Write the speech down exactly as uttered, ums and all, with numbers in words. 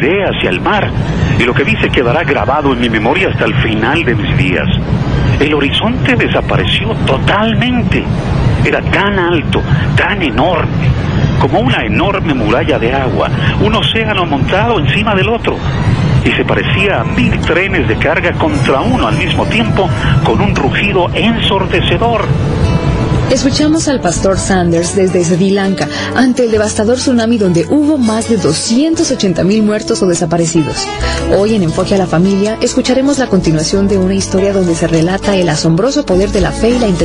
miré hacia el mar y lo que vi se quedará grabado en mi memoria hasta el final de mis días. El horizonte desapareció totalmente. Era tan alto, tan enorme, como una enorme muralla de agua, un océano montado encima del otro. Y se parecía a mil trenes de carga contra uno al mismo tiempo, con un rugido ensordecedor. Escuchamos al pastor Sanders desde Sri Lanka ante el devastador tsunami donde hubo más de doscientos ochenta mil muertos o desaparecidos. Hoy en Enfoque a la Familia escucharemos la continuación de una historia donde se relata el asombroso poder de la fe y la inteligencia